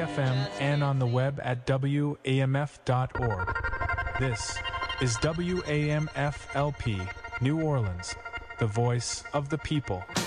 FM and on the web at WAMF.org. This is WAMF-LP, New Orleans, the voice of the people.